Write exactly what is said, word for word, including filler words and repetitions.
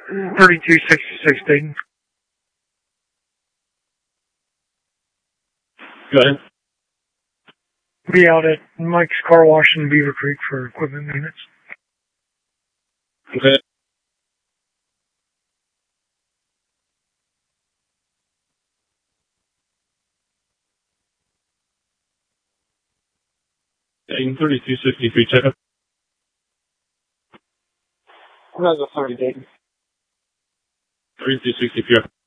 thirty-two sixty-six Dayton. Go ahead. Be out at Mike's Car Wash in Beaver Creek for equipment maintenance. Okay. Dayton thirty-two sixty-three, check up. That's a thirty Dayton. thirty-two sixty-three.